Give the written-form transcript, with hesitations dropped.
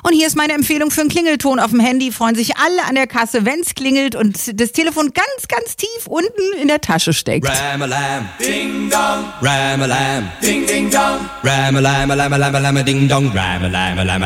Und hier ist meine Empfehlung für einen Klingelton auf dem Handy. Freuen sich alle an der Kasse, wenn's klingelt und das Telefon ganz, ganz tief unten in der Tasche steckt. Ram-a-lam, ding-dong, Ram-a-lam, ding-ding-dong, Ram-a-lam, Ram-a-lam, Ram-a-lam, ding-dong, Ram-a-lam, Ram-a-lam.